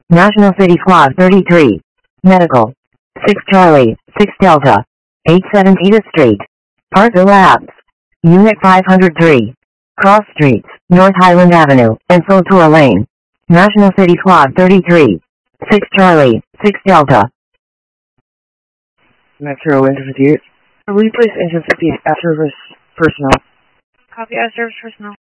National City Squad 33. Medical. 6 Charlie, 6 Delta. 87 Edith Street. Parkville Labs. Unit 503. Cross Streets, North Highland Avenue, and Sotour Lane. National City Squad 33. 6 Charlie, 6 Delta. Metro Engine 58. Will you please Engine 58 at service personnel? Copy, at service personnel.